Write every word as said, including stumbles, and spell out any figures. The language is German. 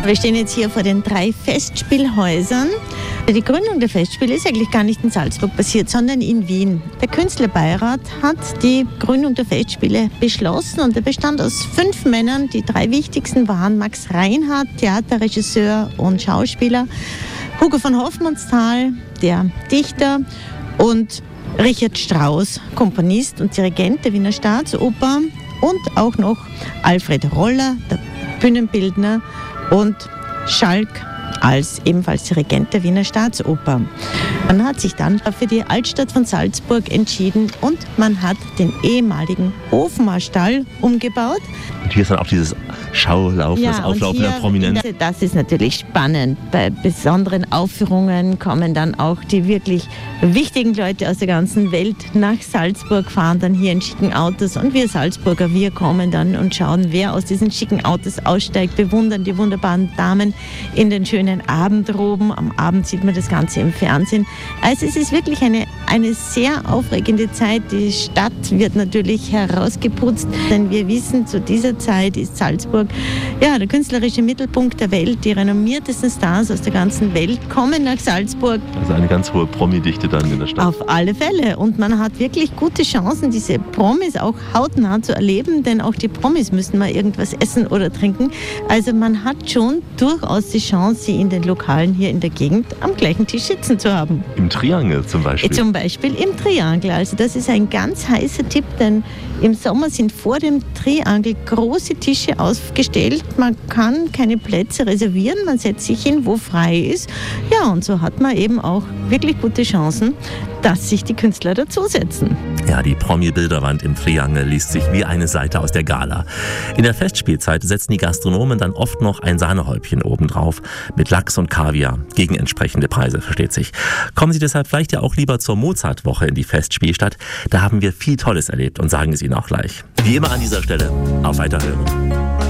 Wir stehen jetzt hier vor den drei Festspielhäusern. Die Gründung der Festspiele ist eigentlich gar nicht in Salzburg passiert, sondern in Wien. Der Künstlerbeirat hat die Gründung der Festspiele beschlossen und er bestand aus fünf Männern. Die drei wichtigsten waren Max Reinhardt, Theaterregisseur und Schauspieler, Hugo von Hofmannsthal, der Dichter, und Richard Strauss, Komponist und Dirigent der Wiener Staatsoper, und auch noch Alfred Roller, der Bühnenbildner, und Schalk als ebenfalls Dirigent der Wiener Staatsoper. Man hat sich dann für die Altstadt von Salzburg entschieden und man hat den ehemaligen Hofmarstall umgebaut. Und hier ist dann auch dieses Schaulaufen, ja, das Auflaufen der Prominenz. Das ist natürlich spannend. Bei besonderen Aufführungen kommen dann auch die wirklich wichtigen Leute aus der ganzen Welt nach Salzburg, fahren dann hier in schicken Autos, und wir Salzburger, wir kommen dann und schauen, wer aus diesen schicken Autos aussteigt, bewundern die wunderbaren Damen in den schönen Abendroben. Am Abend sieht man das Ganze im Fernsehen. Also es ist wirklich eine, eine sehr aufregende Zeit. Die Stadt wird natürlich herausgeputzt, denn wir wissen, zu dieser Zeit ist Salzburg ja der künstlerische Mittelpunkt der Welt. Die renommiertesten Stars aus der ganzen Welt kommen nach Salzburg. Also eine ganz hohe Promi-Dichte dann in der Stadt. Auf alle Fälle. Und man hat wirklich gute Chancen, diese Promis auch hautnah zu erleben, denn auch die Promis müssen mal irgendwas essen oder trinken. Also man hat schon durchaus die Chance, sie in den Lokalen hier in der Gegend am gleichen Tisch sitzen zu haben. Im Triangel zum Beispiel? Zum Beispiel im Triangel. Also das ist ein ganz heißer Tipp, denn im Sommer sind vor dem Triangel große Tische aufgestellt. Man kann keine Plätze reservieren, man setzt sich hin, wo frei ist. Ja, und so hat man eben auch wirklich gute Chancen, dass sich die Künstler dazusetzen. Ja, die Promi-Bilderwand im Triangel liest sich wie eine Seite aus der Gala. In der Festspielzeit setzen die Gastronomen dann oft noch ein Sahnehäubchen obendrauf mit Lachs und Kaviar gegen entsprechende Preise, versteht sich. Kommen Sie deshalb vielleicht ja auch lieber zur Mozartwoche in die Festspielstadt. Da haben wir viel Tolles erlebt und sagen es Ihnen auch gleich. Wie immer an dieser Stelle, auf Weiterhören.